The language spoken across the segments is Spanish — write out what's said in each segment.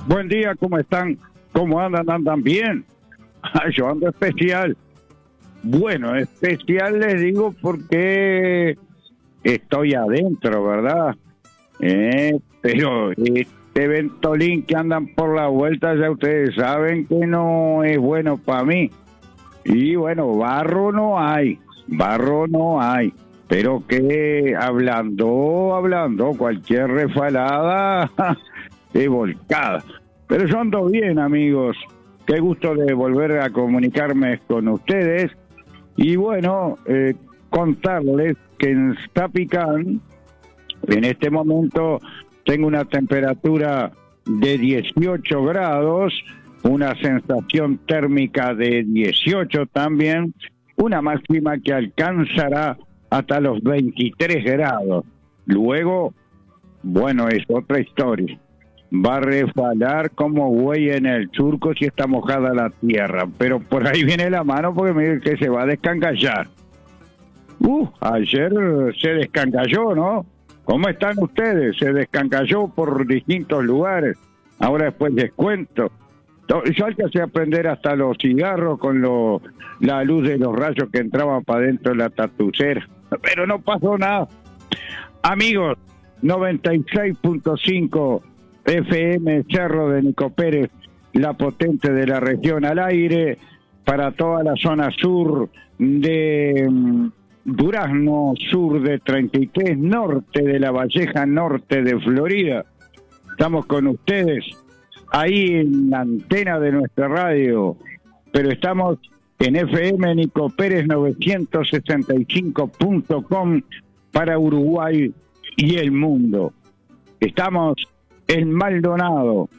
Buen día, ¿cómo están? ¿Cómo andan? ¿Andan bien? Yo ando especial. Bueno, especial les digo porque estoy adentro, ¿verdad? Pero este ventolín que andan por la vuelta ya ustedes saben que no es bueno para mí. Y bueno, barro no hay, pero que hablando, cualquier refalada es volcada. Pero yo ando bien, amigos. Qué gusto de volver a comunicarme con ustedes. Y bueno, contarles que en Zapicán, en este momento, tengo una temperatura de 18 grados, una sensación térmica de 18 también, una máxima que alcanzará hasta los 23 grados. Luego, bueno, es otra historia. Va a resbalar como güey en el surco si está mojada la tierra, pero por ahí viene la mano porque me dice que se va a descancallar. Ayer se descancalló, ¿no? ¿Cómo están ustedes? Se descancalló por distintos lugares. Ahora después les cuento. Yo alcancé a prender hasta los cigarros con la luz de los rayos que entraban para dentro de la tatucera, pero no pasó nada. Amigos, 96.5 FM Cerro de Nico Pérez, la potente de la región al aire, para toda la zona sur de Durazno, sur de 33, norte de La Valleja, norte de Florida. Estamos con ustedes ahí en la antena de nuestra radio, pero estamos en FM Nico Pérez 965.com para Uruguay y el mundo. Estamos en Maldonado,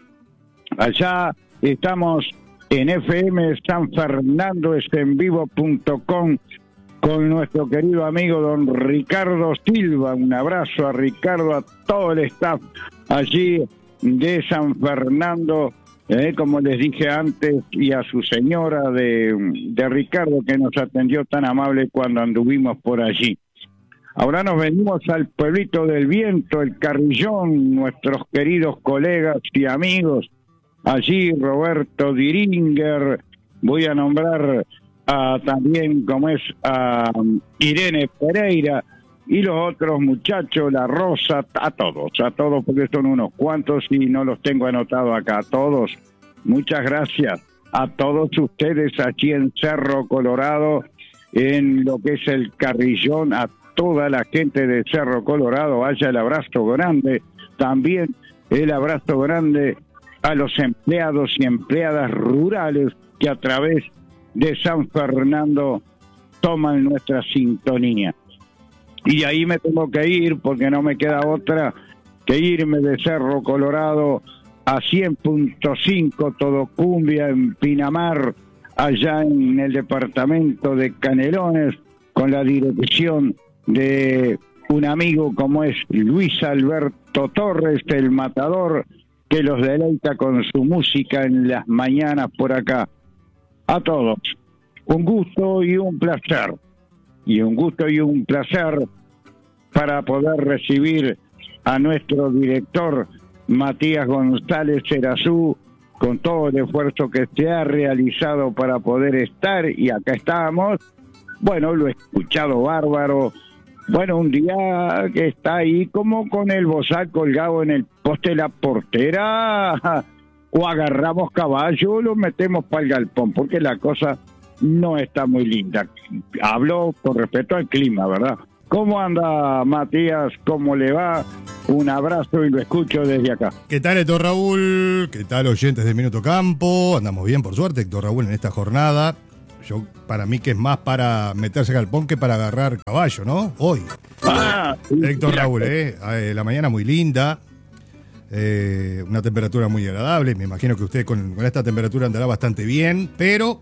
allá estamos en FM San Fernando Estenvivo.com con nuestro querido amigo don Ricardo Silva. Un abrazo a Ricardo, a todo el staff allí de San Fernando, como les dije antes, y a su señora de Ricardo, que nos atendió tan amable cuando anduvimos por allí. Ahora nos venimos al pueblito del viento, el Carrillón, nuestros queridos colegas y amigos. Allí Roberto Diringer, voy a nombrar también como es a Irene Pereira y los otros muchachos, La Rosa, a todos porque son unos cuantos y no los tengo anotados acá, a todos. Muchas gracias a todos ustedes aquí en Cerro Colorado, en lo que es el Carrillón, a toda la gente de Cerro Colorado. Vaya el abrazo grande, también el abrazo grande a los empleados y empleadas rurales que a través de San Fernando toman nuestra sintonía. Y ahí me tengo que ir porque no me queda otra que irme de Cerro Colorado a 100.5 Todo Cumbia en Pinamar, allá en el departamento de Canelones, con la dirección de un amigo como es Luis Alberto Torres, el Matador, que los deleita con su música en las mañanas por acá. A todos, un gusto y un placer. Y un gusto y un placer para poder recibir a nuestro director Matías González Erazú, con todo el esfuerzo que se ha realizado para poder estar, y acá estamos. Bueno, lo he escuchado bárbaro. Bueno, un día que está ahí como con el bozal colgado en el poste de la portera, o agarramos caballo, lo metemos para el galpón, porque la cosa no está muy linda. Hablo con respecto al clima, ¿verdad? ¿Cómo anda, Matías? ¿Cómo le va? Un abrazo y lo escucho desde acá. ¿Qué tal, Héctor Raúl? ¿Qué tal, oyentes de Minuto Campo? Andamos bien, por suerte, Héctor Raúl, en esta jornada. Para mí que es más para meterse al galpón que para agarrar caballo, ¿no? Hoy. Héctor Raúl, la mañana muy linda, una temperatura muy agradable. Me imagino que usted con esta temperatura andará bastante bien, pero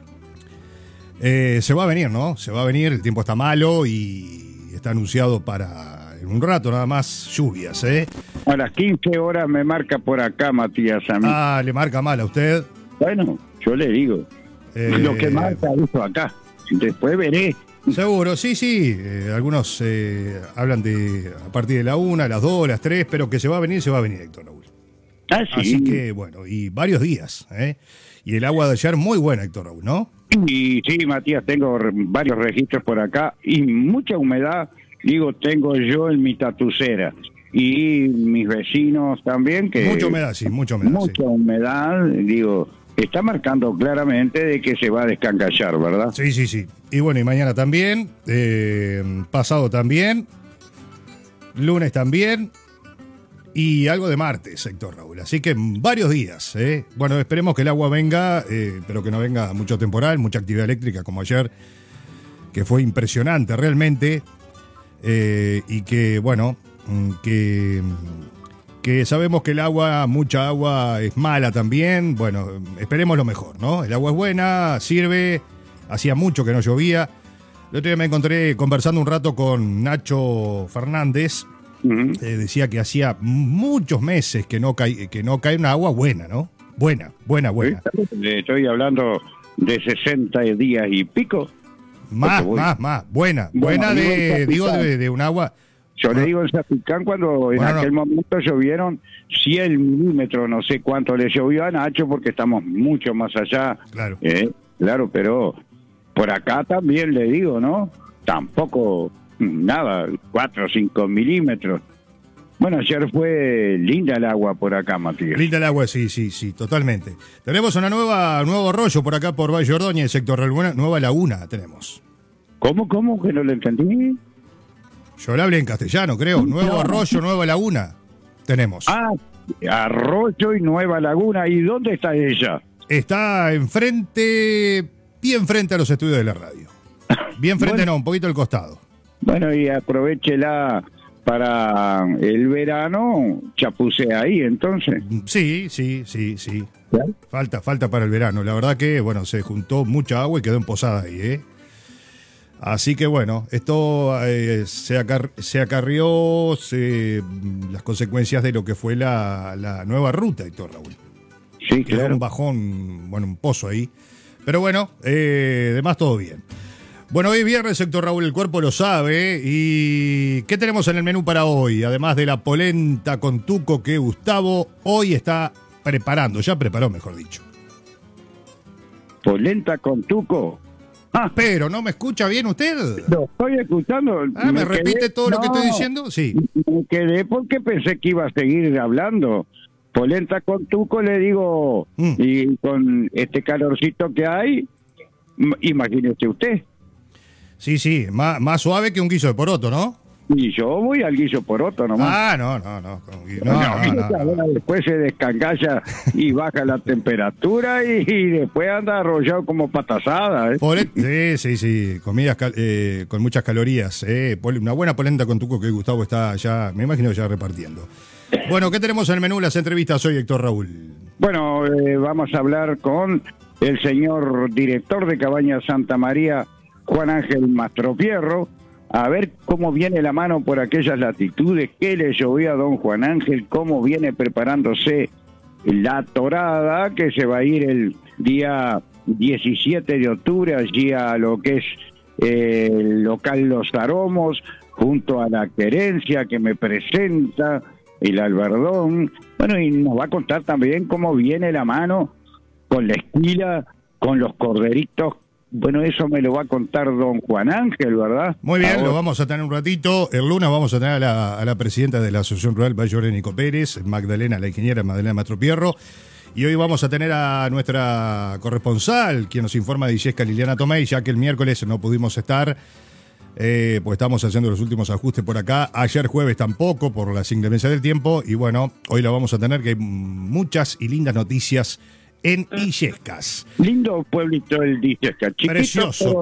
se va a venir, ¿no? Se va a venir, el tiempo está malo y está anunciado para en un rato nada más lluvias, A las 15 horas me marca por acá, Matías, a mí. ¿Le marca mal a usted? Bueno, yo le digo. Lo que marca eso acá. Después veré. Seguro, sí. Algunos hablan de a partir de la 1, las 2, las 3, pero que se va a venir, Héctor Raúl. Ah, sí. Así que, bueno, y varios días, ¿eh? Y el agua de ayer muy buena, Héctor Raúl, ¿no? Y sí, Matías, tengo varios registros por acá y mucha humedad, digo, tengo yo en mi tatucera. Y mis vecinos también, que... Mucha humedad, sí, mucha humedad. Mucha humedad, digo, está marcando claramente de que se va a descancallar, ¿verdad? Sí, sí, sí. Y bueno, y mañana también, pasado también, lunes también, y algo de martes, Héctor Raúl. Así que varios días, ¿eh? Bueno, esperemos que el agua venga, pero que no venga mucho temporal, mucha actividad eléctrica como ayer, que fue impresionante realmente, y que, bueno, que sabemos que el agua, mucha agua es mala también. Bueno, esperemos lo mejor, ¿no? El agua es buena, sirve, hacía mucho que no llovía. El otro día me encontré conversando un rato con Nacho Fernández. Decía que hacía muchos meses que no cae una agua buena, ¿no? Buena. Estoy hablando de 60 días y pico. Más. Buena de un agua. Yo le digo en Zapicán cuando en aquel momento llovieron 100 milímetros, no sé cuánto le llovió a Nacho porque estamos mucho más allá. Claro. Claro, pero por acá también le digo, ¿no? Tampoco nada, 4 o 5 milímetros. Bueno, ayer fue linda el agua por acá, Matías. Linda el agua, sí, totalmente. Tenemos un nuevo arroyo por acá por Valle Ordóñez, sector Alguna, nueva laguna tenemos. ¿Cómo? Que no lo entendí. Yo le hablé en castellano, creo. Nuevo arroyo, nueva laguna tenemos. Ah, arroyo y nueva laguna. ¿Y dónde está ella? Está enfrente, bien frente a los estudios de la radio. Bien frente, bueno, no, un poquito al costado. Bueno, y aprovéchela para el verano, chapucea ahí, entonces. Sí. ¿Sí? Falta para el verano. La verdad que, bueno, se juntó mucha agua y quedó emposada ahí, ¿eh? Así que, bueno, esto se acarrió las consecuencias de lo que fue la nueva ruta, Héctor Raúl. Sí, quedó claro. Un bajón, bueno, un pozo ahí. Pero bueno, demás todo bien. Bueno, hoy es viernes, Héctor Raúl, el cuerpo lo sabe. ¿Y qué tenemos en el menú para hoy? Además de la polenta con tuco que Gustavo hoy está preparando. Ya preparó, mejor dicho. ¿Polenta con tuco? Pero, ¿no me escucha bien usted? Lo estoy escuchando. ¿Me repite todo lo que estoy diciendo? Sí. Me quedé porque pensé que iba a seguir hablando. Polenta con tuco, le digo, y con este calorcito que hay, imagínese usted. Sí, más suave que un guiso de poroto, ¿no? Y yo voy al guiso poroto nomás. No. Después se descancalla y baja la temperatura y después anda arrollado como patasada. Sí, comidas con muchas calorías. Una buena polenta con tuco que Gustavo está ya, me imagino, ya repartiendo. Bueno, ¿qué tenemos en el menú? Las entrevistas hoy, Héctor Raúl. Bueno, vamos a hablar con el señor director de Cabañas Santa María, Juan Ángel Mastropierro, a ver cómo viene la mano por aquellas latitudes, qué le llovió a don Juan Ángel, cómo viene preparándose la torada que se va a ir el día 17 de octubre allí a lo que es el local Los Aromos, junto a la querencia que me presenta, el Albardón. Bueno, y nos va a contar también cómo viene la mano con la esquila, con los corderitos. Bueno, eso me lo va a contar don Juan Ángel, ¿verdad? Muy bien, lo vamos a tener un ratito. El lunes vamos a tener a la presidenta de la Asociación Rural, Valle Ordóñez Pérez, Magdalena, la ingeniera Magdalena Mastropierro. Y hoy vamos a tener a nuestra corresponsal, quien nos informa de Illesca, Liliana Tomei, ya que el miércoles no pudimos estar, pues estamos haciendo los últimos ajustes por acá. Ayer jueves tampoco, por las inclemencias del tiempo. Y bueno, hoy la vamos a tener, que hay muchas y lindas noticias en Illescas. Lindo pueblito el Illescas. Precioso.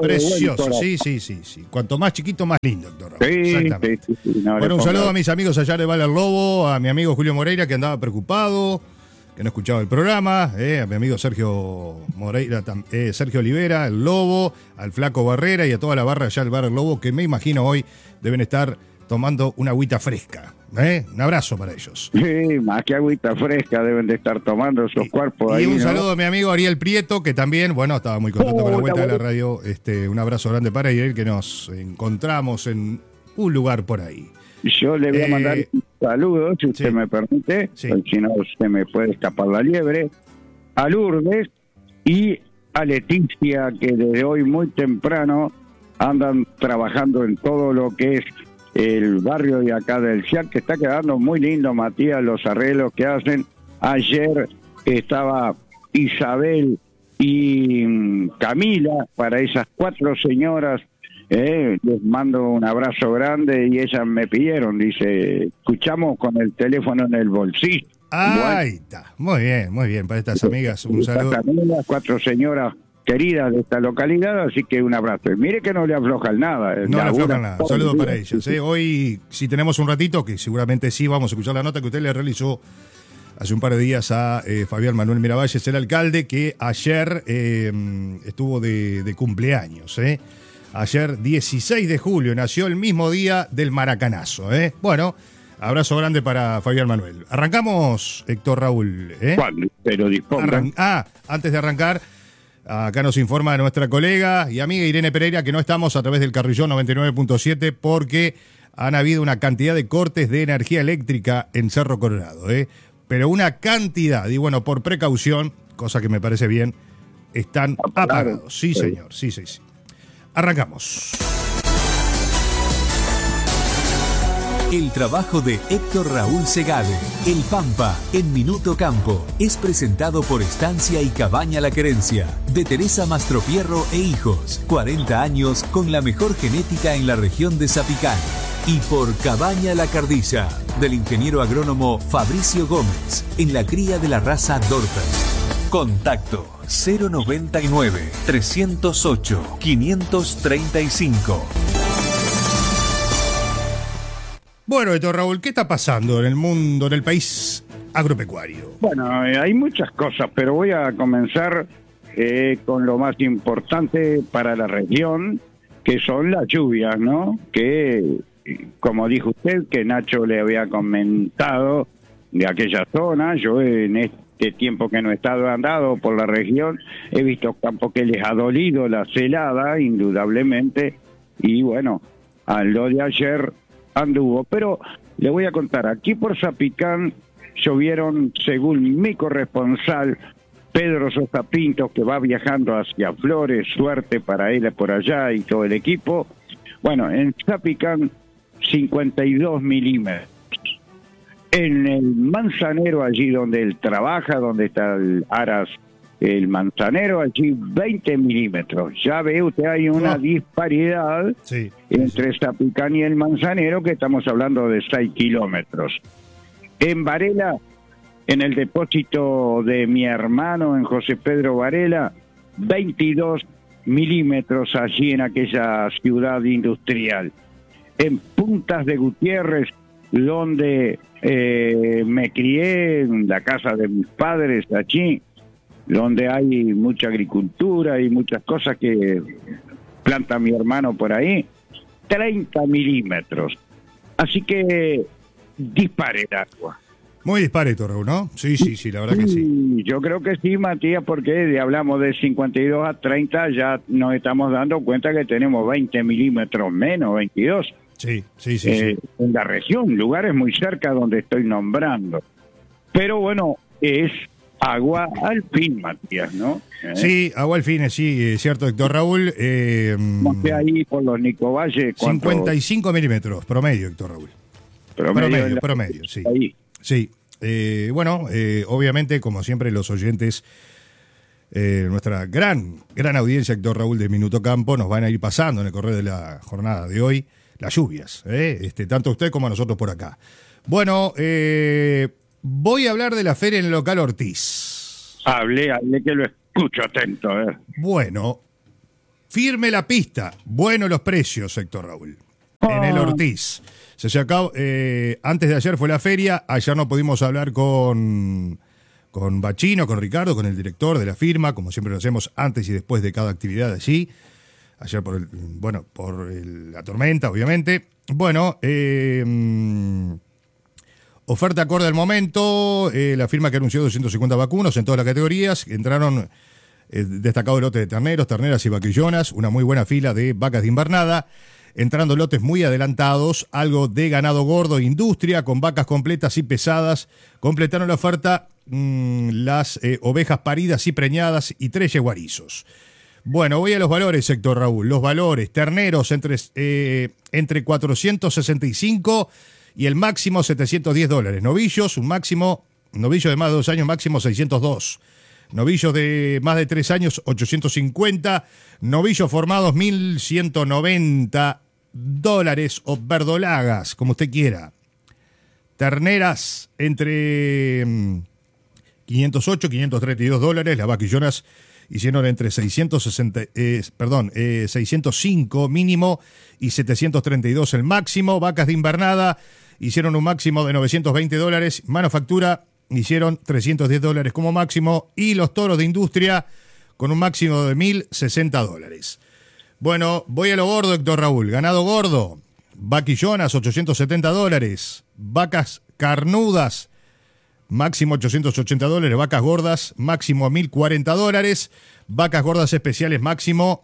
Sí. Cuanto más chiquito, más lindo, doctor. Sí, exactamente. Sí. Bueno, un saludo a mis amigos allá de Valle del Lobo, a mi amigo Julio Moreira, que andaba preocupado, que no escuchaba el programa, a mi amigo Sergio Moreira, Sergio Olivera, el Lobo, al Flaco Barrera y a toda la barra allá del Bar El Lobo, que me imagino hoy deben estar tomando una agüita fresca. Un abrazo para ellos. Sí, más que agüita fresca deben de estar tomando esos cuerpos ahí. Y un saludo a mi amigo Ariel Prieto, que también, bueno, estaba muy contento con la vuelta de la radio. Un abrazo grande para Ariel, que nos encontramos en un lugar por ahí. Yo le voy a mandar saludos, si usted me permite, si no se me puede escapar la liebre, a Lourdes y a Leticia, que desde hoy muy temprano andan trabajando en todo lo que es el barrio de acá del CIAC, que está quedando muy lindo, Matías, los arreglos que hacen. Ayer estaba Isabel y Camila, para esas 4 señoras, les mando un abrazo grande, y ellas me pidieron, dice, escuchamos con el teléfono en el bolsillo. Ahí está, muy bien, para estas amigas un saludo. Estas amigas, 4 señoras queridas de esta localidad, así que un abrazo. Y mire que no le aflojan nada. No le aflojan nada, un saludo para ellas. Hoy, si tenemos un ratito, que seguramente sí, vamos a escuchar la nota que usted le realizó hace un par de días a Fabián Manuel Miravalles, el alcalde, que ayer estuvo de cumpleaños. Ayer, 16 de julio, nació el mismo día del Maracanazo. Bueno, abrazo grande para Fabián Manuel. Arrancamos, Héctor Raúl. ¿Cuándo? Pero dispongan. Antes de arrancar, acá nos informa nuestra colega y amiga Irene Pereira que no estamos a través del Carrillón 99.7 porque han habido una cantidad de cortes de energía eléctrica en Cerro Colorado. Pero una cantidad, y bueno, por precaución, cosa que me parece bien, están apagados. Sí, señor, sí. Arrancamos. El trabajo de Héctor Raúl Segade, El Pampa, en Minuto Campo, es presentado por Estancia y Cabaña La Querencia, de Teresa Mastropierro e Hijos, 40 años con la mejor genética en la región de Zapicán. Y por Cabaña La Cardilla, del ingeniero agrónomo Fabricio Gómez, en la cría de la raza Dorper. Contacto 099-308-535. Bueno, Héctor Raúl, ¿qué está pasando en el mundo, en el país agropecuario? Bueno, hay muchas cosas, pero voy a comenzar con lo más importante para la región, que son las lluvias, ¿no? Que, como dijo usted, que Nacho le había comentado de aquella zona, yo en este tiempo que no he estado andado por la región, he visto campos que les ha dolido la celada, indudablemente, y bueno, a lo de ayer anduvo, pero le voy a contar, aquí por Zapicán llovieron, según mi corresponsal Pedro Sosa Pinto, que va viajando hacia Flores, suerte para él por allá y todo el equipo. Bueno, en Zapicán 52 milímetros. En el Manzanero, allí donde él trabaja, donde está el Aras, el Manzanero, allí 20 milímetros. Ya ve usted, hay una disparidad entre Zapicán y el Manzanero, que estamos hablando de 6 kilómetros. En Varela, en el depósito de mi hermano, en José Pedro Varela, 22 milímetros allí en aquella ciudad industrial. En Puntas de Gutiérrez, donde me crié, en la casa de mis padres allí, donde hay mucha agricultura y muchas cosas que planta mi hermano por ahí, 30 milímetros. Así que dispare el agua. Muy dispare, Héctor Raúl, ¿no? Sí, la verdad que sí. Yo creo que sí, Matías, porque hablamos de 52 a 30, ya nos estamos dando cuenta que tenemos 20 milímetros menos, 22. Sí. En la región, lugares muy cerca donde estoy nombrando. Pero bueno, es agua al fin, Matías, ¿no? Sí, agua al fin, sí, cierto, Héctor Raúl. Ahí por los Nicovalles. 55 milímetros, promedio, Héctor Raúl. Promedio, sí. Ahí. Sí, bueno, obviamente, como siempre, los oyentes, nuestra gran audiencia, Héctor Raúl de Minuto Campo, nos van a ir pasando en el correo de la jornada de hoy las lluvias, tanto usted como a nosotros por acá. Bueno, voy a hablar de la feria en el local Ortiz. Hable que lo escucho atento. Bueno, firme la pista, bueno los precios, Héctor Raúl, en el Ortiz. Se acabó, antes de ayer fue la feria, ayer no pudimos hablar con Bachino, con Ricardo, con el director de la firma, como siempre lo hacemos antes y después de cada actividad allí. Ayer por la tormenta, obviamente. Bueno, oferta acorde al momento, la firma que anunció 250 vacunos en todas las categorías, entraron destacado lote de terneros, terneras y vaquillonas, una muy buena fila de vacas de invernada. entrando lotes muy adelantados, algo de ganado gordo, industria, con vacas completas y pesadas. Completaron la oferta las ovejas paridas y preñadas y 3 yeguarizos. Bueno, voy a los valores, Héctor Raúl. Los valores, terneros entre 465 y el máximo $710. Novillos, novillo de más de 2 años, máximo 602. Novillos de más de 3 años, 850. Novillos formados, $1.190 o verdolagas, como usted quiera. Terneras entre 508 y $532. Las vaquillonas hicieron entre 605 mínimo y 732 el máximo. Vacas de invernada hicieron un máximo de $920. Manufactura hicieron $310 como máximo. Y los toros de industria con un máximo de $1.060. Bueno, voy a lo gordo, Héctor Raúl. Ganado gordo. Vaquillonas, $870. Vacas carnudas, máximo $880. Vacas gordas, máximo $1.040. Vacas gordas especiales, máximo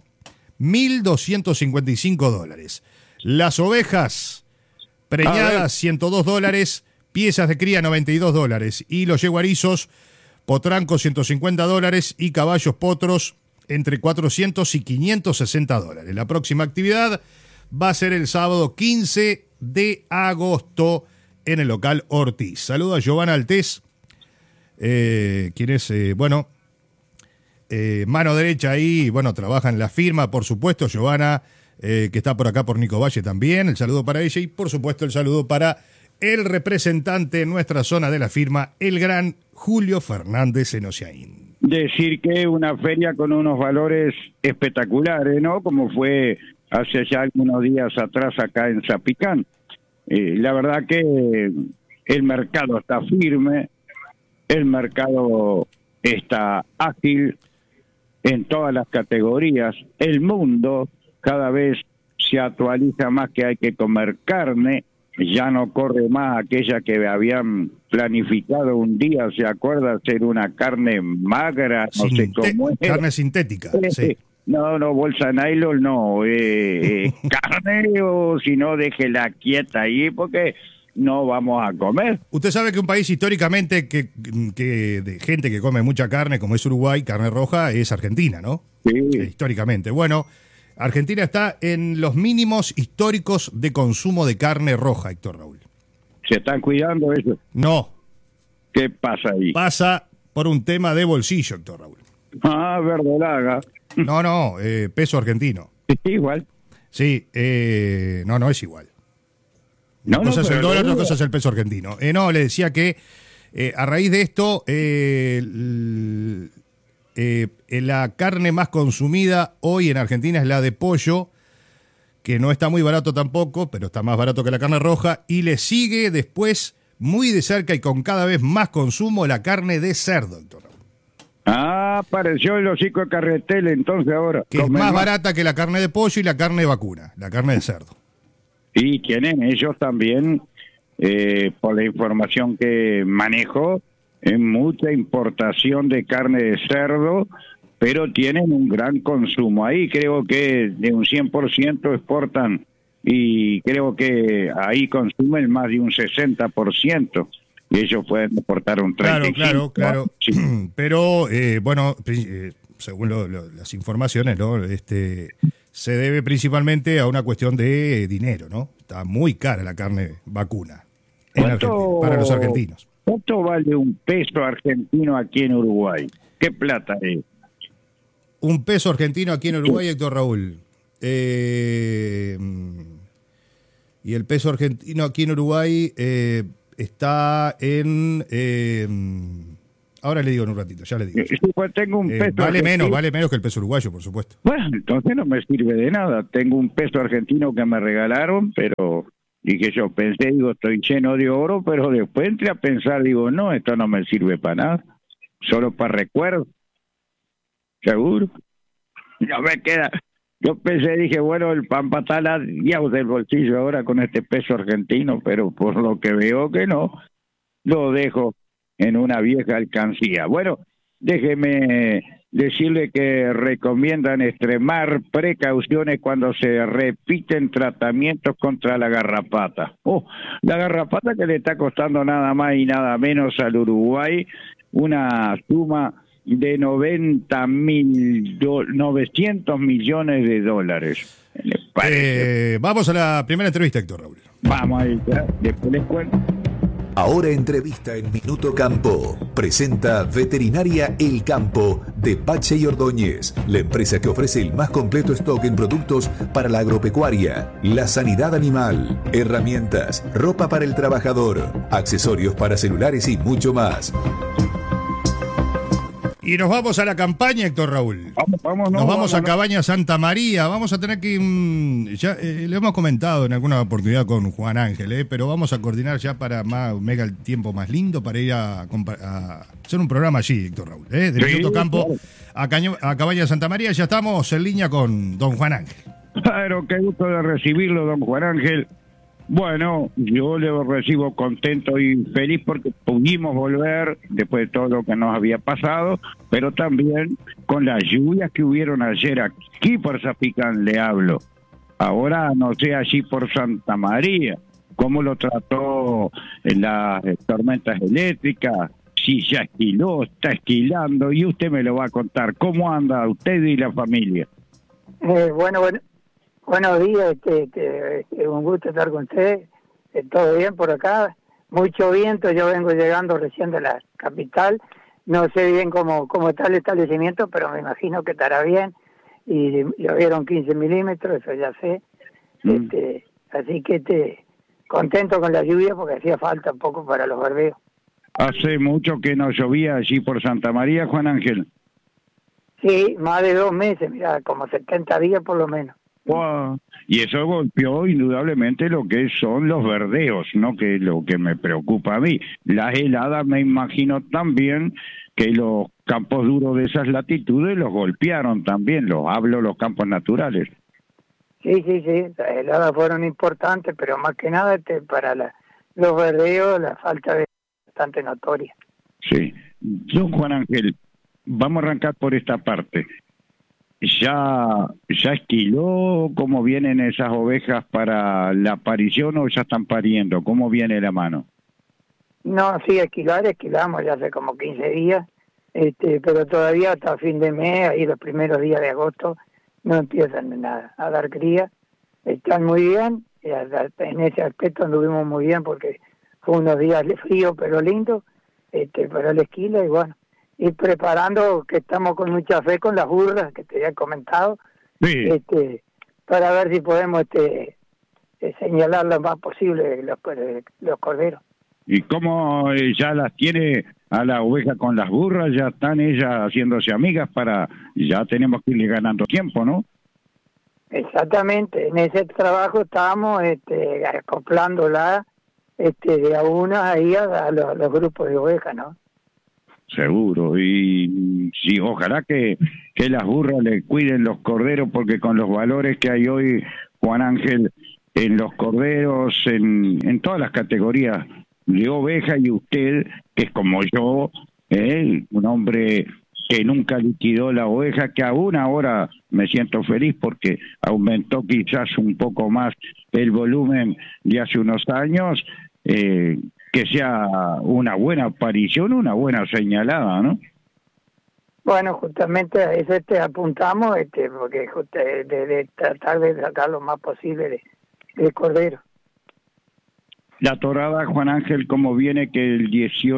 $1.255. Las ovejas preñadas, $102. Piezas de cría, $92. Y los yeguarizos, potrancos, $150. Y caballos potros, entre $400 y $560. La próxima actividad va a ser el sábado 15 de agosto en el local Ortiz. Saludo a Giovanna Altés, quien es, mano derecha ahí, trabaja en la firma, por supuesto, Giovanna, que está por acá por Nico Valle también. El saludo para ella y, por supuesto, el saludo para el representante en nuestra zona de la firma, el gran Julio Fernández Enociaín. Decir que una feria con unos valores espectaculares, ¿no? Como fue hace ya algunos días atrás acá en Zapicán. La verdad que el mercado está firme, el mercado está ágil en todas las categorías. El mundo cada vez se actualiza más, que hay que comer carne. Ya no corre más aquella que habían planificado un día, ¿se acuerda? Hacer una carne magra, no sé cómo es. Carne sintética, sí. No, bolsa nylon, no. Carne, o si no, déjela quieta ahí porque no vamos a comer. Usted sabe que un país históricamente que de gente que come mucha carne, como es Uruguay, carne roja, es Argentina, ¿no? Sí. Históricamente. Bueno, Argentina está en los mínimos históricos de consumo de carne roja, Héctor Raúl. ¿Se están cuidando eso? No. ¿Qué pasa ahí? Pasa por un tema de bolsillo, Héctor Raúl. Ah, verdolaga. No, peso argentino. Igual. Sí, no es igual. Una cosa es el dólar, otra cosa es el peso argentino. No, le decía que a raíz de esto, la carne más consumida hoy en Argentina es la de pollo, que no está muy barato tampoco, pero está más barato que la carne roja, y le sigue después muy de cerca y con cada vez más consumo la carne de cerdo, doctor. Apareció el hocico de Carretel entonces ahora. Que es más barata que la carne de pollo y la carne vacuna, la carne de cerdo. Y tienen ellos también, por la información que manejo, mucha importación de carne de cerdo, pero tienen un gran consumo. Ahí creo que de un 100% exportan y creo que ahí consumen más de un 60%. Y ellos pueden exportar un 35%. Claro. Sí. Pero, según las informaciones, ¿no? Se debe principalmente a una cuestión de dinero, ¿no? Está muy cara la carne vacuna en Argentina, para los argentinos. ¿Cuánto vale un peso argentino aquí en Uruguay? ¿Qué plata es? Un peso argentino aquí en Uruguay, Héctor Raúl. Y el peso argentino aquí en Uruguay está en... ahora le digo en un ratito, ya le digo. Sí, pues tengo un peso vale menos que el peso uruguayo, por supuesto. Bueno, entonces no me sirve de nada. Tengo un peso argentino que me regalaron, pero... Y que yo pensé, digo, estoy lleno de oro, pero después entré a pensar, digo, no, esto no me sirve para nada. Solo para recuerdo. Seguro. Ya me queda... Yo pensé, dije, bueno, el pan patala diablos del bolsillo ahora con este peso argentino, pero por lo que veo que no, lo dejo en una vieja alcancía. Bueno, déjeme decirle que recomiendan extremar precauciones cuando se repiten tratamientos contra la garrapata. La garrapata que le está costando nada más y nada menos al Uruguay una suma de 900 millones de dólares. ¿Les parece? Vamos a la primera entrevista, Héctor Raúl. Vamos ahí, ya, después les cuento. Ahora entrevista en Minuto Campo. Presenta Veterinaria El Campo de Pache y Ordóñez, la empresa que ofrece el más completo stock en productos para la agropecuaria, la sanidad animal, herramientas, ropa para el trabajador, accesorios para celulares y mucho más. Y nos vamos a la campaña, Héctor Raúl. Nos vamos a Cabaña Santa María. Vamos a tener que... ya lo hemos comentado en alguna oportunidad con Juan Ángel, pero vamos a coordinar ya para mega el tiempo más lindo para ir a hacer un programa allí, Héctor Raúl. De Minuto Campo a Cabaña Santa María. Ya estamos en línea con don Juan Ángel. Claro, qué gusto de recibirlo, don Juan Ángel. Bueno, yo le recibo contento y feliz porque pudimos volver después de todo lo que nos había pasado, pero también con las lluvias que hubieron ayer aquí por Zapicán le hablo. Ahora no sé allí por Santa María, cómo lo trató en las tormentas eléctricas, si ya esquiló, está esquilando, y usted me lo va a contar. ¿Cómo anda usted y la familia? Buenos días, un gusto estar con usted. Todo bien por acá, mucho viento. Yo vengo llegando recién de la capital, no sé bien cómo está el establecimiento, pero me imagino que estará bien. Y llovieron 15 milímetros, eso ya sé. Así que contento con la lluvia porque hacía falta un poco para los verdeos. ¿Hace mucho que no llovía allí por Santa María, Juan Ángel? Sí, más de 2 meses, mira, como 70 días por lo menos. Wow. Y eso golpeó indudablemente lo que son los verdeos, ¿no? Que es lo que me preocupa a mí. Las heladas me imagino también que los campos duros de esas latitudes los golpearon también, los campos naturales. Sí, las heladas fueron importantes, pero más que nada para los verdeos la falta de bastante notoria. Sí. Don Juan Ángel, vamos a arrancar por esta parte. ¿Ya esquiló? ¿Cómo vienen esas ovejas para la aparición o ya están pariendo? ¿Cómo viene la mano? No, sí, esquilamos ya hace como 15 días, pero todavía hasta fin de mes, ahí los primeros días de agosto, no empiezan a dar cría. Están muy bien, y en ese aspecto anduvimos muy bien porque fue unos días de frío pero lindo, para la esquila y bueno. Y preparando, que estamos con mucha fe con las burras que te había comentado, sí. Para ver si podemos señalar lo más posible los corderos. ¿Y cómo ya las tiene a la oveja con las burras? Ya están ellas haciéndose amigas ya tenemos que irle ganando tiempo, ¿no? Exactamente, en ese trabajo estábamos acoplándola de a una ahí a los grupos de ovejas, ¿no? Seguro, y sí, ojalá que las burras le cuiden los corderos, porque con los valores que hay hoy, Juan Ángel, en los corderos, en todas las categorías de oveja, y usted, que es como yo, un hombre que nunca liquidó la oveja, que aún ahora me siento feliz porque aumentó quizás un poco más el volumen de hace unos años, que sea una buena aparición, una buena señalada, ¿no? Bueno, justamente a eso apuntamos, porque de tratar de sacar lo más posible de cordero. La torada, Juan Ángel, como viene que el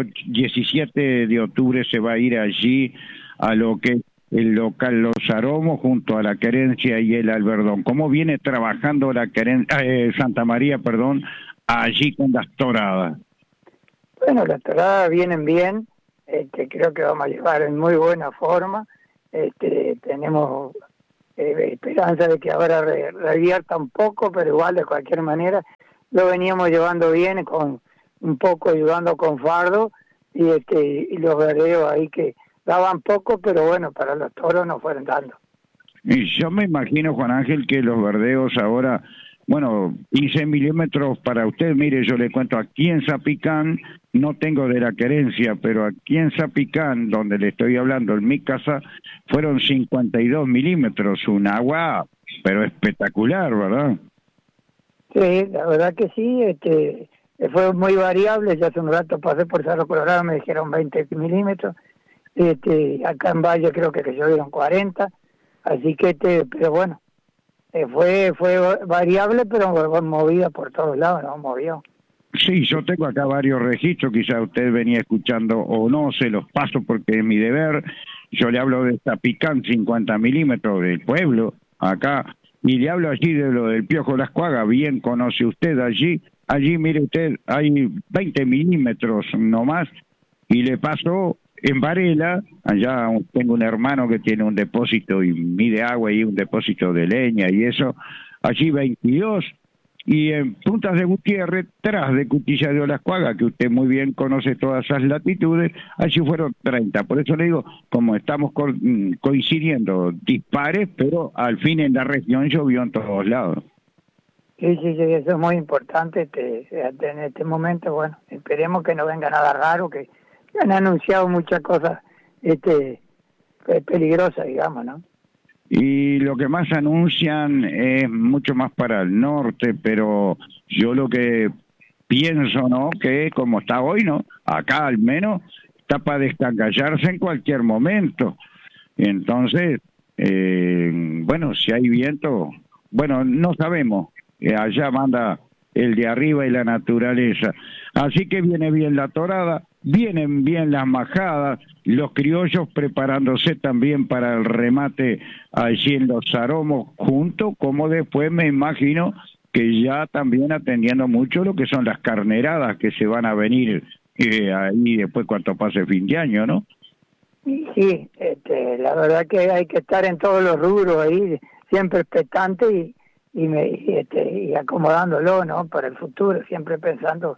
17 de octubre se va a ir allí a lo que es el local Los Aromos junto a la Querencia y el Alberdón. ¿Cómo viene trabajando la Santa María, allí con las toradas? Bueno, las toradas vienen bien, creo que vamos a llevar en muy buena forma, tenemos esperanza de que ahora revierta un poco, pero igual de cualquier manera lo veníamos llevando bien, con un poco ayudando con fardo, y los verdeos ahí que daban poco, pero bueno, para los toros nos fueron dando. Y yo me imagino, Juan Ángel, que los verdeos ahora bueno, 15 milímetros para usted. Mire, yo le cuento, aquí en Zapicán, no tengo de la querencia, pero aquí en Zapicán, donde le estoy hablando, en mi casa, fueron 52 milímetros, un agua, pero espectacular, ¿verdad? Sí, la verdad que sí, fue muy variable. Yo hace un rato pasé por Cerro Colorado, me dijeron 20 milímetros. Acá en Valle creo que llovieron 40, así que pero bueno, fue variable, pero movida por todos lados, ¿no? Movió. Sí, yo tengo acá varios registros, quizá usted venía escuchando o no, se los paso porque es mi deber. Yo le hablo de Zapicán, 50 milímetros del pueblo, acá, y le hablo allí de lo del Piojo Las Cuagas, bien conoce usted allí. Allí, mire usted, hay 20 milímetros nomás, y le paso en Varela, allá tengo un hermano que tiene un depósito y mide agua y un depósito de leña y eso, allí 22, y en Puntas de Gutiérrez, tras de Cutilla de Olascuaga, que usted muy bien conoce todas esas latitudes, allí fueron 30. Por eso le digo, como estamos coincidiendo dispares, pero al fin en la región llovió en todos lados. Sí, eso es muy importante en este momento. Bueno, esperemos que no venga nada raro, que han anunciado muchas cosas peligrosas, digamos, ¿no? Y lo que más anuncian es mucho más para el norte, pero yo lo que pienso, ¿no?, que como está hoy, ¿no?, acá al menos está para descancallarse en cualquier momento. Entonces, bueno, si hay viento, bueno, no sabemos, allá manda el de arriba y la naturaleza. Así que viene bien la torada, vienen bien las majadas, los criollos preparándose también para el remate allí en los Saromos, junto, como después me imagino que ya también atendiendo mucho lo que son las carneradas que se van a venir ahí después cuando pase fin de año, ¿no? Sí, la verdad que hay que estar en todos los rubros ahí, siempre expectante y acomodándolo, ¿no?, para el futuro, siempre pensando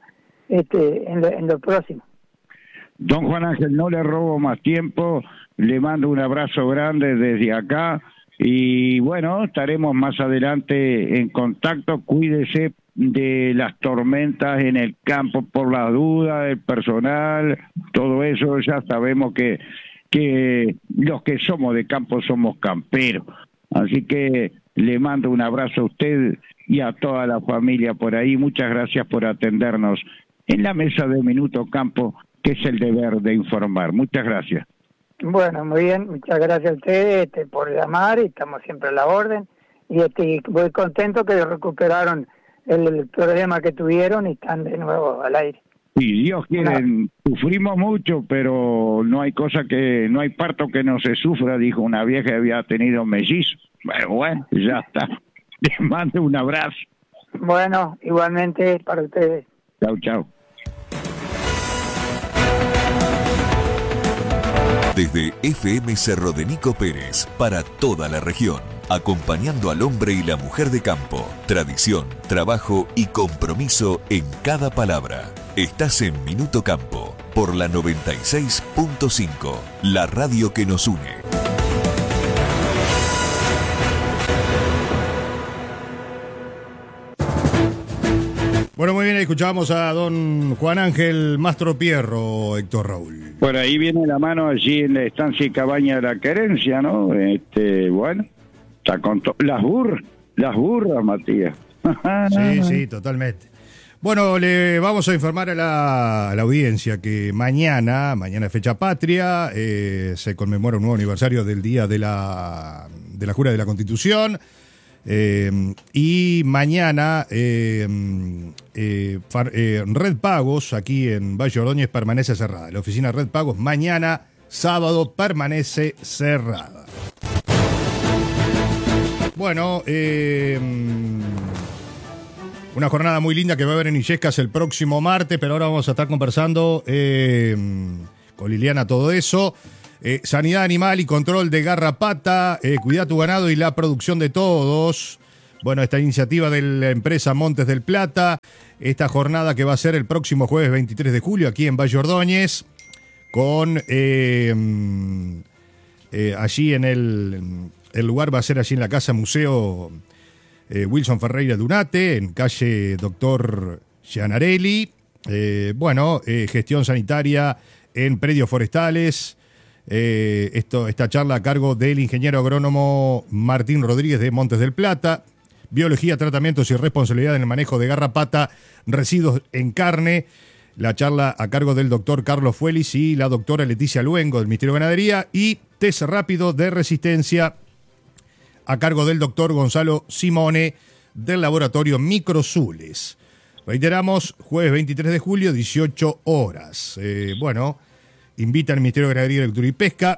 en lo próximo. Don Juan Ángel, no le robo más tiempo, le mando un abrazo grande desde acá y bueno, estaremos más adelante en contacto. Cuídese de las tormentas en el campo por las dudas del personal, todo eso ya sabemos que los que somos de campo somos camperos, así que le mando un abrazo a usted y a toda la familia por ahí. Muchas gracias por atendernos en la mesa de Minuto Campo, que es el deber de informar. Muchas gracias. Bueno, muy bien, muchas gracias a ustedes por llamar, y estamos siempre a la orden, y muy contento que recuperaron el problema que tuvieron y están de nuevo al aire. Y Dios quiere, sufrimos mucho, pero no hay parto que no se sufra, dijo una vieja que había tenido mellizos. Bueno, ya está. Les mando un abrazo. Bueno, igualmente para ustedes. Chau, chau. Desde FM Cerro de Nico Pérez, para toda la región, acompañando al hombre y la mujer de campo, tradición, trabajo y compromiso en cada palabra. Estás en Minuto Campo, por la 96.5, la radio que nos une. Bueno, muy bien, escuchábamos a don Juan Ángel Mastropierro, Héctor Raúl. Por ahí viene la mano allí en la estancia y cabaña de la querencia, ¿no? Bueno, está con las burras, Matías. Sí, totalmente. Bueno, le vamos a informar a la audiencia que mañana es fecha patria, se conmemora un nuevo aniversario del día de la Jura de la Constitución. Y mañana Red Pagos aquí en Valle Ordóñez permanece cerrada. La oficina Red Pagos mañana sábado permanece cerrada. Bueno, una jornada muy linda que va a haber en Illescas el próximo martes, pero ahora vamos a estar conversando con Liliana todo eso. Sanidad animal y control de garrapata, cuida tu ganado y la producción de todos. Bueno, esta iniciativa de la empresa Montes del Plata, esta jornada que va a ser el próximo jueves 23 de julio aquí en Valle Ordóñez, con allí en el lugar va a ser allí en la Casa Museo Wilson Ferreira Dunate, en calle Doctor Gianarelli. Gestión sanitaria en predios forestales. Esta charla a cargo del ingeniero agrónomo Martín Rodríguez de Montes del Plata. Biología, tratamientos y responsabilidad en el manejo de garrapata, residuos en carne. La charla a cargo del doctor Carlos Fuelis y la doctora Leticia Luengo del Ministerio de Ganadería. Y test rápido de resistencia a cargo del doctor Gonzalo Simone del laboratorio Microzules. Reiteramos, jueves 23 de julio, 18 horas. Invita al Ministerio de Ganadería, Agricultura y Pesca,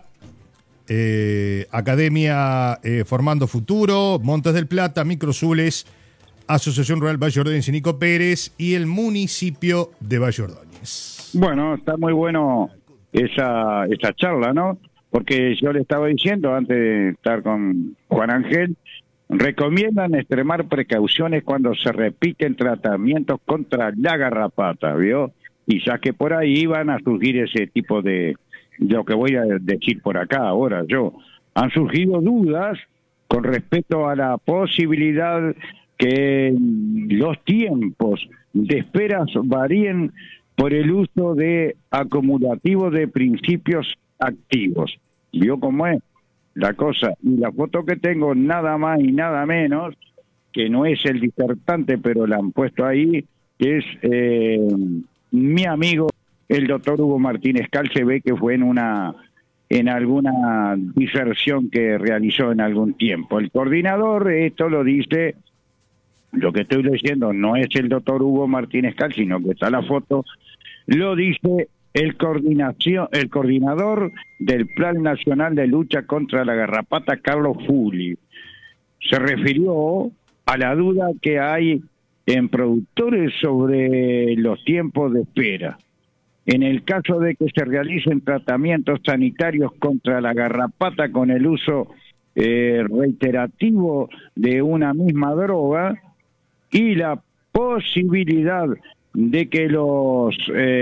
Academia Formando Futuro, Montes del Plata, Microzules, Asociación Rural Valle Ordóñez y Nico Pérez y el municipio de Valle Ordóñez. Bueno, está muy bueno esa charla, ¿no? Porque yo le estaba diciendo antes de estar con Juan Ángel, recomiendan extremar precauciones cuando se repiten tratamientos contra la garrapata, ¿vio? Y ya que por ahí van a surgir ese tipo de lo que voy a decir por acá ahora han surgido dudas con respecto a la posibilidad que los tiempos de esperas varíen por el uso de acumulativo de principios activos. ¿Vio cómo es la cosa? Y la foto que tengo, nada más y nada menos, que no es el disertante, pero la han puesto ahí, que es mi amigo, el doctor Hugo Martínez Cal. Se ve que fue en alguna diserción que realizó en algún tiempo. El coordinador, esto lo dice, lo que estoy leyendo no es el doctor Hugo Martínez Cal, sino que está la foto, lo dice el coordinador del Plan Nacional de Lucha contra la Garrapata, Carlos Fuli. Se refirió a la duda que hay en productores sobre los tiempos de espera. En el caso de que se realicen tratamientos sanitarios contra la garrapata con el uso reiterativo de una misma droga y la posibilidad de que los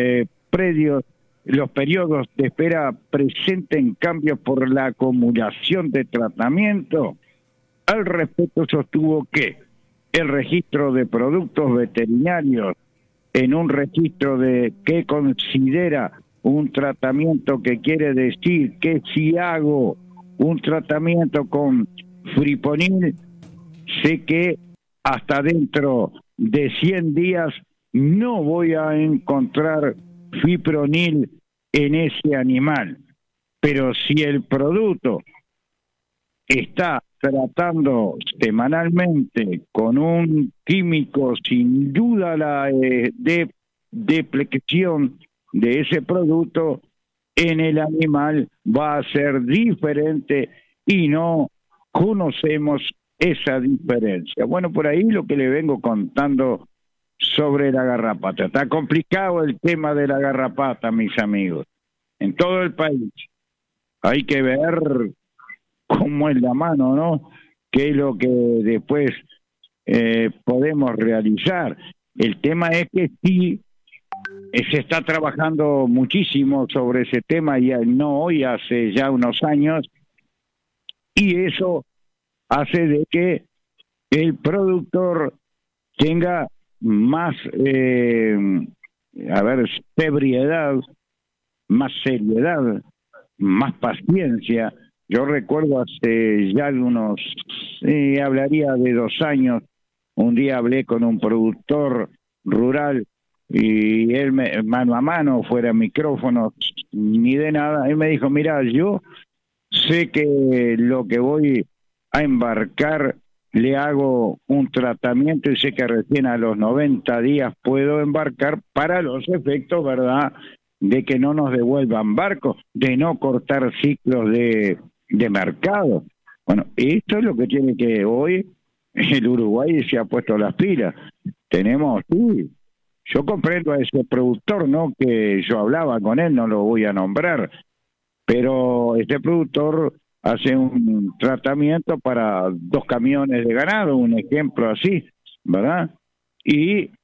periodos de espera presenten cambios por la acumulación de tratamiento, al respecto sostuvo que el registro de productos veterinarios en un registro de qué considera un tratamiento, que quiere decir que si hago un tratamiento con friponil, sé que hasta dentro de 100 días no voy a encontrar fipronil en ese animal. Pero si el producto está tratando semanalmente con un químico, sin duda la depleción de ese producto en el animal va a ser diferente y no conocemos esa diferencia. Bueno, por ahí lo que le vengo contando sobre la garrapata. Está complicado el tema de la garrapata, mis amigos, en todo el país. Hay que ver cómo es la mano, ¿no? Qué es lo que después podemos realizar. El tema es que sí, se está trabajando muchísimo sobre ese tema, y no hoy, hace ya unos años, y eso hace de que el productor tenga más, ebriedad, más seriedad, más paciencia. Yo recuerdo hace ya hablaría de 2 años, un día hablé con un productor rural y él mano a mano, fuera micrófonos ni de nada, él me dijo: mira, yo sé que lo que voy a embarcar le hago un tratamiento y sé que recién a los 90 días puedo embarcar, para los efectos, ¿verdad?, de que no nos devuelvan barcos, de no cortar ciclos de mercado. Bueno, esto es lo que tiene que hoy el Uruguay se ha puesto las pilas. Tenemos, sí, yo comprendo a ese productor, ¿no?, que yo hablaba con él, no lo voy a nombrar, pero este productor hace un tratamiento para 2 camiones de ganado, un ejemplo así, ¿verdad? Y